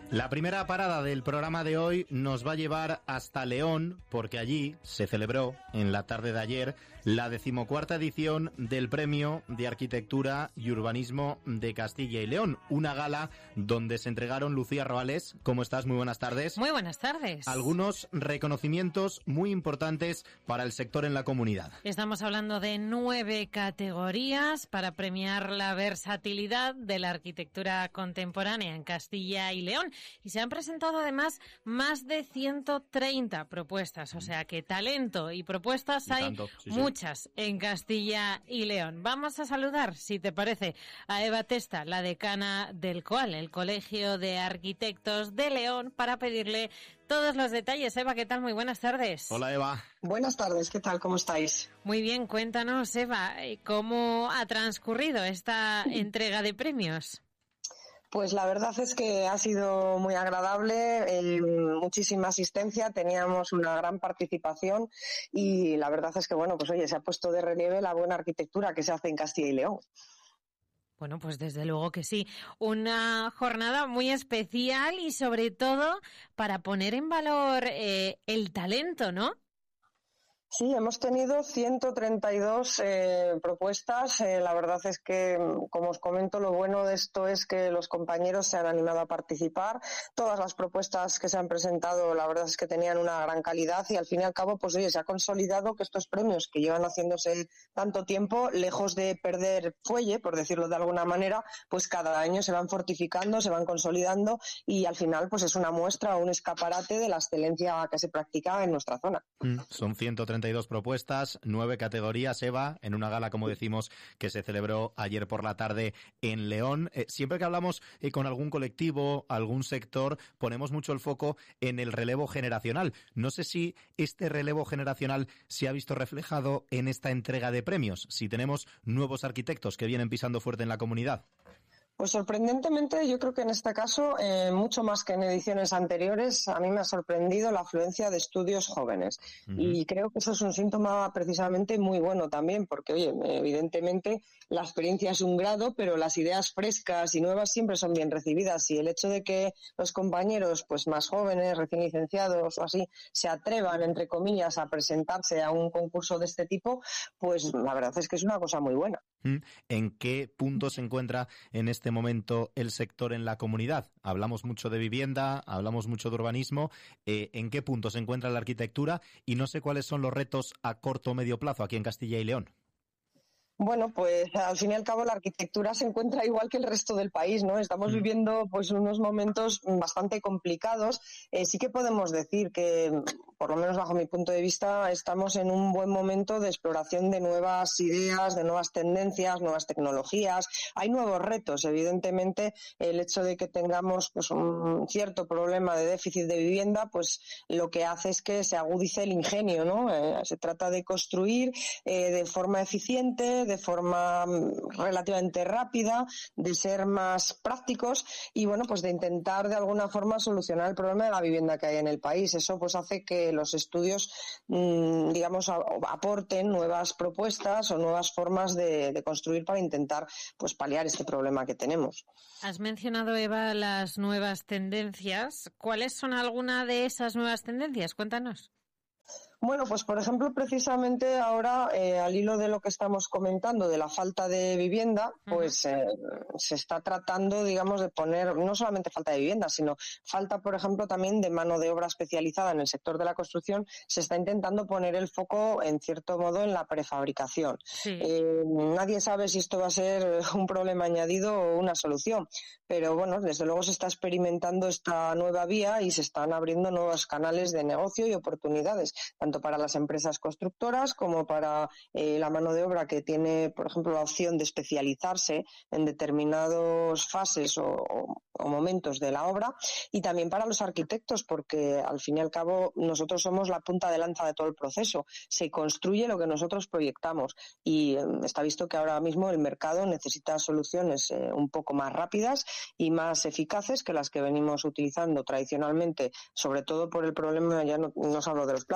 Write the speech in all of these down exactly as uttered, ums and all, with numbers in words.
La primera parada del programa de hoy nos va a llevar hasta León, porque allí se celebró, en la tarde de ayer, la decimocuarta edición del Premio de Arquitectura y Urbanismo de Castilla y León. Una gala donde se entregaron, Lucía Roales, ¿cómo estás? Muy buenas tardes. Muy buenas tardes. Algunos reconocimientos muy importantes para el sector en la comunidad. Estamos hablando de nueve categorías para premiar la versatilidad de la arquitectura contemporánea en Castilla y León. Y se han presentado además más de ciento treinta propuestas, o sea que talento y propuestas y hay tanto, sí, muchas sí. en Castilla y León. Vamos a saludar, si te parece, a Eva Testa, la decana del C O A L, el Colegio de Arquitectos de León, para pedirle todos los detalles. Eva, ¿qué tal? Muy buenas tardes. Hola, Eva. Buenas tardes, ¿qué tal? ¿Cómo estáis? Muy bien, cuéntanos, Eva, ¿cómo ha transcurrido esta entrega de premios? Pues la verdad es que ha sido muy agradable, eh, muchísima asistencia, teníamos una gran participación y la verdad es que, bueno, pues oye, se ha puesto de relieve la buena arquitectura que se hace en Castilla y León. Bueno, pues desde luego que sí. Una jornada muy especial y sobre todo para poner en valor eh, el talento, ¿no? Sí, hemos tenido ciento treinta y dos eh, propuestas. Eh, la verdad es que, como os comento, lo bueno de esto es que los compañeros se han animado a participar. Todas las propuestas que se han presentado, la verdad es que tenían una gran calidad y al fin y al cabo, pues oye, se ha consolidado que estos premios que llevan haciéndose tanto tiempo, lejos de perder fuelle, por decirlo de alguna manera, pues cada año se van fortificando, se van consolidando y al final, pues es una muestra o un escaparate de la excelencia que se practica en nuestra zona. Mm, son ciento treinta y dos propuestas, nueve categorías, Eva, en una gala, como decimos, que se celebró ayer por la tarde en León. Eh, siempre que hablamos eh, con algún colectivo, algún sector, ponemos mucho el foco en el relevo generacional. No sé si este relevo generacional se ha visto reflejado en esta entrega de premios, si tenemos nuevos arquitectos que vienen pisando fuerte en la comunidad. Pues sorprendentemente, yo creo que en este caso, eh, mucho más que en ediciones anteriores, a mí me ha sorprendido la afluencia de estudios jóvenes. Uh-huh. Y creo que eso es un síntoma precisamente muy bueno también, porque, oye, evidentemente la experiencia es un grado, pero las ideas frescas y nuevas siempre son bien recibidas. Y el hecho de que los compañeros, pues más jóvenes, recién licenciados o así, se atrevan, entre comillas, a presentarse a un concurso de este tipo, pues la verdad es que es una cosa muy buena. ¿En qué punto se encuentra en este momento el sector en la comunidad? Hablamos mucho de vivienda, hablamos mucho de urbanismo. Eh, ¿En qué punto se encuentra la arquitectura? Y no sé cuáles son los retos a corto o medio plazo aquí en Castilla y León. Bueno, pues al fin y al cabo la arquitectura se encuentra igual que el resto del país, ¿no? Estamos viviendo pues unos momentos bastante complicados. Eh, sí que podemos decir que, por lo menos bajo mi punto de vista, estamos en un buen momento de exploración de nuevas ideas, de nuevas tendencias, nuevas tecnologías. Hay nuevos retos, evidentemente. El hecho de que tengamos pues un cierto problema de déficit de vivienda, pues lo que hace es que se agudice el ingenio, ¿no? Eh, se trata de construir eh, de forma eficiente, de forma relativamente rápida, de ser más prácticos y, bueno, pues de intentar de alguna forma solucionar el problema de la vivienda que hay en el país. Eso pues hace que los estudios, mmm, digamos, aporten nuevas propuestas o nuevas formas de, de construir para intentar pues paliar este problema que tenemos. Has mencionado, Eva, las nuevas tendencias. ¿Cuáles son algunas de esas nuevas tendencias? Cuéntanos. Bueno, pues por ejemplo, precisamente ahora, eh, al hilo de lo que estamos comentando de la falta de vivienda, pues eh, se está tratando, digamos, de poner no solamente falta de vivienda, sino falta, por ejemplo, también de mano de obra especializada en el sector de la construcción. Se está intentando poner el foco, en cierto modo, en la prefabricación. Sí. Eh, nadie sabe si esto va a ser un problema añadido o una solución, pero bueno, desde luego se está experimentando esta nueva vía y se están abriendo nuevos canales de negocio y oportunidades, tanto para las empresas constructoras como para eh, la mano de obra que tiene, por ejemplo, la opción de especializarse en determinadas fases o, o, o momentos de la obra, y también para los arquitectos, porque al fin y al cabo nosotros somos la punta de lanza de todo el proceso. Se construye lo que nosotros proyectamos y eh, está visto que ahora mismo el mercado necesita soluciones eh, un poco más rápidas y más eficaces que las que venimos utilizando tradicionalmente, sobre todo por el problema, ya no, no os hablo de los plazos, sino de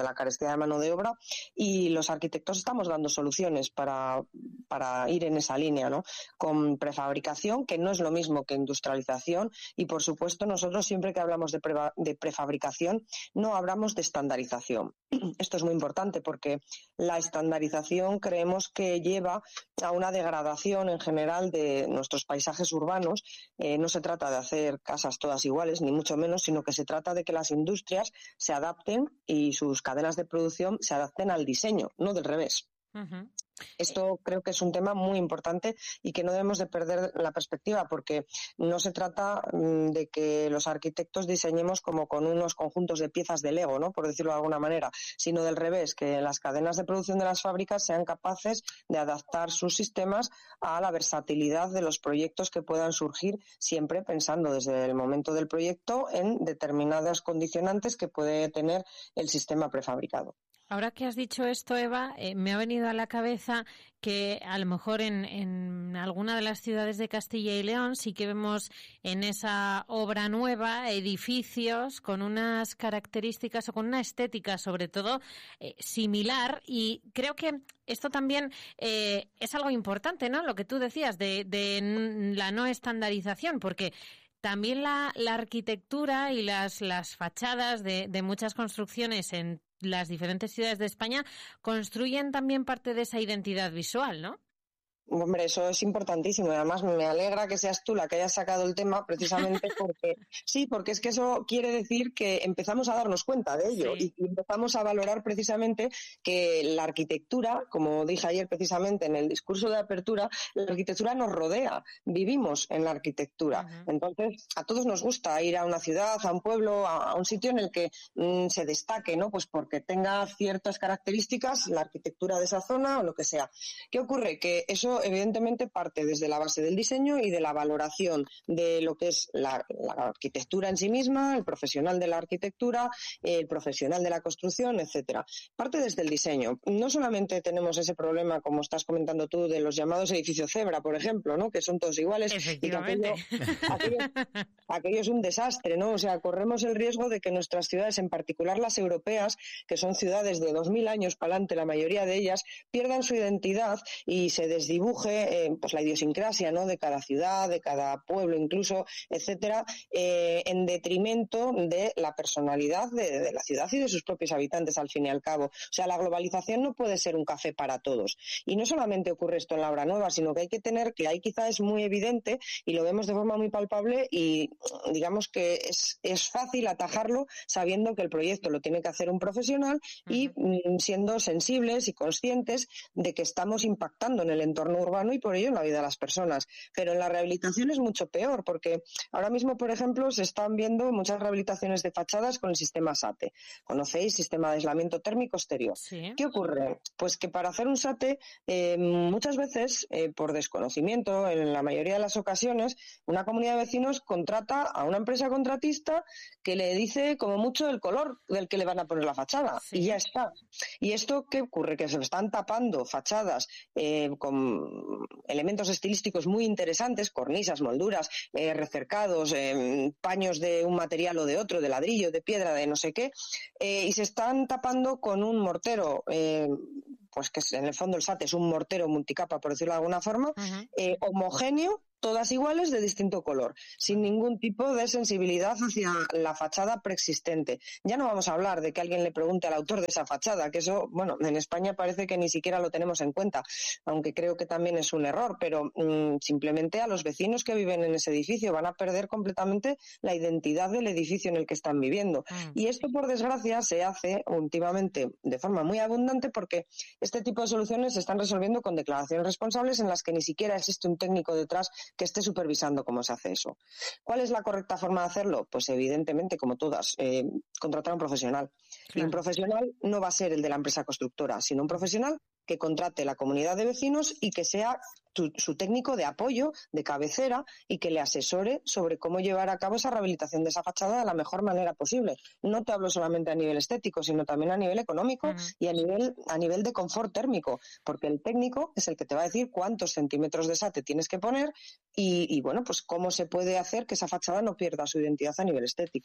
de la carestía de mano de obra, y los arquitectos estamos dando soluciones para, para ir en esa línea, ¿no? Con prefabricación, que no es lo mismo que industrialización, y por supuesto nosotros siempre que hablamos de, pre, de prefabricación no hablamos de estandarización. Esto es muy importante porque la estandarización creemos que lleva a una degradación en general de nuestros paisajes urbanos. Eh, no se trata de hacer casas todas iguales, ni mucho menos, sino que se trata de que las industrias se adapten y sus cadenas de producción se adapten al diseño, no del revés. Uh-huh. Esto creo que es un tema muy importante y que no debemos de perder la perspectiva, porque no se trata de que los arquitectos diseñemos como con unos conjuntos de piezas de Lego, ¿no?, por decirlo de alguna manera, sino del revés, que las cadenas de producción de las fábricas sean capaces de adaptar sus sistemas a la versatilidad de los proyectos que puedan surgir, siempre pensando desde el momento del proyecto en determinadas condicionantes que puede tener el sistema prefabricado. Ahora que has dicho esto, Eva, eh, me ha venido a la cabeza que a lo mejor en, en alguna de las ciudades de Castilla y León sí que vemos en esa obra nueva edificios con unas características o con una estética, sobre todo, eh, similar, y creo que esto también eh, es algo importante, ¿no? Lo que tú decías de, de la no estandarización, porque también la, la arquitectura y las, las fachadas de, de muchas construcciones en las diferentes ciudades de España construyen también parte de esa identidad visual, ¿no? Hombre, eso es importantísimo y además me alegra que seas tú la que hayas sacado el tema precisamente porque sí, porque es que eso quiere decir que empezamos a darnos cuenta de ello, sí, y empezamos a valorar precisamente que la arquitectura, como dije ayer precisamente en el discurso de apertura, la arquitectura nos rodea, vivimos en la arquitectura. Uh-huh. Entonces, a todos nos gusta ir a una ciudad, a un pueblo, a, a un sitio en el que mmm, se destaque, ¿no? Pues porque tenga ciertas características la arquitectura de esa zona o lo que sea. ¿Qué ocurre? Que eso evidentemente parte desde la base del diseño y de la valoración de lo que es la, la arquitectura en sí misma, el profesional de la arquitectura, el profesional de la construcción, etcétera. Parte desde el diseño. No solamente tenemos ese problema, como estás comentando tú, de los llamados edificios cebra, por ejemplo, ¿no?, que son todos iguales y que aquello, aquello, aquello es un desastre, ¿no? O sea, corremos el riesgo de que nuestras ciudades, en particular las europeas, que son ciudades de dos mil años para adelante, la mayoría de ellas, pierdan su identidad y se desdibuje Eh, pues la idiosincrasia, ¿no?, de cada ciudad, de cada pueblo incluso, etcétera, eh, en detrimento de la personalidad de, de la ciudad y de sus propios habitantes, al fin y al cabo. O sea, la globalización no puede ser un café para todos. Y no solamente ocurre esto en la obra nueva, sino que hay que tener, que ahí quizá es muy evidente y lo vemos de forma muy palpable y digamos que es, es fácil atajarlo sabiendo que el proyecto lo tiene que hacer un profesional y uh-huh. siendo sensibles y conscientes de que estamos impactando en el entorno urbano y por ello en la vida de las personas. Pero en la rehabilitación es mucho peor, porque ahora mismo, por ejemplo, se están viendo muchas rehabilitaciones de fachadas con el sistema SATE. ¿Conocéis? Sistema de aislamiento térmico exterior. Sí. ¿Qué ocurre? Pues que para hacer un SATE, eh, muchas veces, eh, por desconocimiento, en la mayoría de las ocasiones, una comunidad de vecinos contrata a una empresa contratista que le dice como mucho el color del que le van a poner la fachada. Sí. Y ya está. ¿Y esto qué ocurre? Que se están tapando fachadas eh, con elementos estilísticos muy interesantes, cornisas, molduras, eh, recercados, eh, paños de un material o de otro, de ladrillo, de piedra, de no sé qué, eh, y se están tapando con un mortero, eh, pues que en el fondo el SATE es un mortero multicapa, por decirlo de alguna forma, uh-huh. eh, homogéneo, todas iguales de distinto color, sin ningún tipo de sensibilidad hacia la fachada preexistente. Ya no vamos a hablar de que alguien le pregunte al autor de esa fachada, que eso, bueno, en España parece que ni siquiera lo tenemos en cuenta, aunque creo que también es un error, pero mmm, simplemente a los vecinos que viven en ese edificio van a perder completamente la identidad del edificio en el que están viviendo. Mm. Y esto, por desgracia, se hace últimamente de forma muy abundante porque este tipo de soluciones se están resolviendo con declaraciones responsables en las que ni siquiera existe un técnico detrás que esté supervisando cómo se hace eso. ¿Cuál es la correcta forma de hacerlo? Pues evidentemente, como todas, eh, contratar a un profesional. Claro. Y un profesional no va a ser el de la empresa constructora, sino un profesional que contrate la comunidad de vecinos y que sea tu, su técnico de apoyo, de cabecera, y que le asesore sobre cómo llevar a cabo esa rehabilitación de esa fachada de la mejor manera posible. No te hablo solamente a nivel estético, sino también a nivel económico uh-huh. y a nivel, a nivel de confort térmico, porque el técnico es el que te va a decir cuántos centímetros de SATE tienes que poner y, y bueno, pues cómo se puede hacer que esa fachada no pierda su identidad a nivel estético.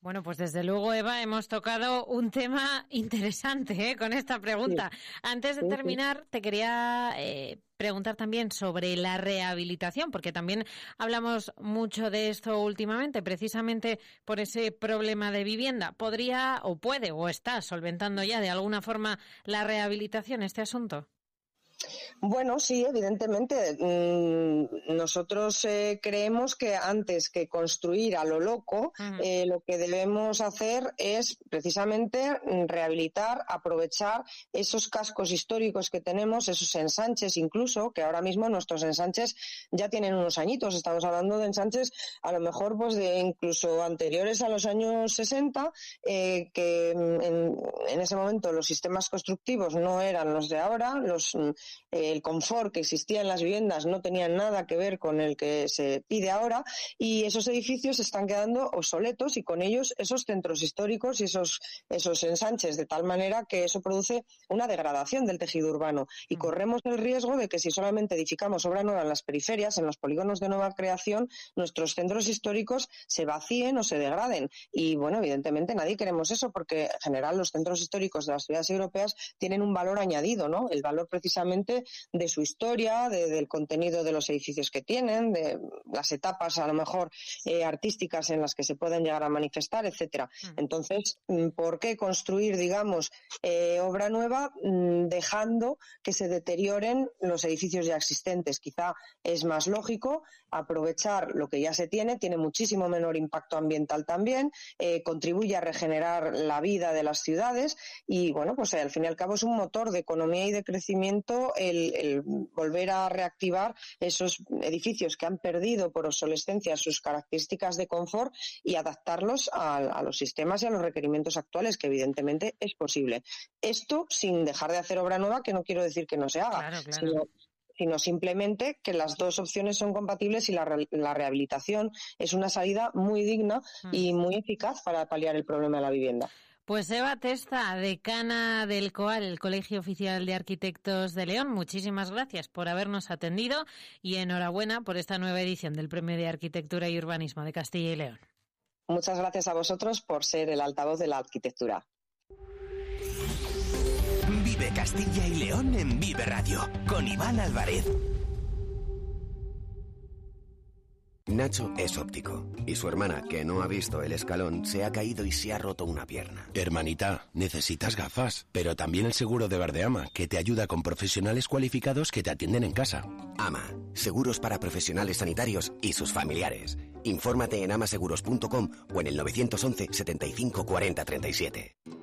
Bueno, pues desde luego, Eva, hemos tocado un tema interesante ¿eh? con esta pregunta. Sí. Antes de terminar, te quería eh, preguntar también sobre la rehabilitación, porque también hablamos mucho de esto últimamente, precisamente por ese problema de vivienda. ¿Podría o puede o está solventando ya de alguna forma la rehabilitación este asunto? Bueno, sí, evidentemente. Mm, nosotros eh, creemos que antes que construir a lo loco, uh-huh. eh, lo que debemos hacer es precisamente rehabilitar, aprovechar esos cascos históricos que tenemos, esos ensanches incluso, que ahora mismo nuestros ensanches ya tienen unos añitos. Estamos hablando de ensanches a lo mejor pues de incluso anteriores a los años sesenta, eh, que en, en ese momento los sistemas constructivos no eran los de ahora, los eh, el confort que existía en las viviendas no tenía nada que ver con el que se pide ahora, y esos edificios están quedando obsoletos y con ellos esos centros históricos y esos, esos ensanches, de tal manera que eso produce una degradación del tejido urbano y corremos el riesgo de que si solamente edificamos obra nueva en las periferias, en los polígonos de nueva creación, nuestros centros históricos se vacíen o se degraden. Y bueno, evidentemente nadie queremos eso, porque en general los centros históricos de las ciudades europeas tienen un valor añadido, ¿no? El valor precisamente de su historia, de, del contenido de los edificios que tienen, de las etapas a lo mejor eh, artísticas en las que se pueden llegar a manifestar, etcétera. Entonces, ¿por qué construir, digamos, eh, obra nueva mmm, dejando que se deterioren los edificios ya existentes? Quizá es más lógico aprovechar lo que ya se tiene, tiene muchísimo menor impacto ambiental también, eh, contribuye a regenerar la vida de las ciudades y, bueno, pues eh, al fin y al cabo es un motor de economía y de crecimiento el, el volver a reactivar esos edificios que han perdido por obsolescencia sus características de confort y adaptarlos a, a los sistemas y a los requerimientos actuales, que evidentemente es posible. Esto sin dejar de hacer obra nueva, que no quiero decir que no se haga, claro, claro. sino sino simplemente que las dos opciones son compatibles y la, re- la rehabilitación es una salida muy digna mm. y muy eficaz para paliar el problema de la vivienda. Pues Eva Testa, decana del COAL, el Colegio Oficial de Arquitectos de León, muchísimas gracias por habernos atendido y enhorabuena por esta nueva edición del Premio de Arquitectura y Urbanismo de Castilla y León. Muchas gracias a vosotros por ser el altavoz de la arquitectura. Vive Castilla y León en Vive Radio, con Iván Álvarez. Nacho es óptico y su hermana, que no ha visto el escalón, se ha caído y se ha roto una pierna. Hermanita, necesitas gafas, pero también el seguro de Verdeama, que te ayuda con profesionales cualificados que te atienden en casa. AMA, seguros para profesionales sanitarios y sus familiares. Infórmate en amaseguros punto com o en el nueve once setenta y cinco cuarenta treinta y siete.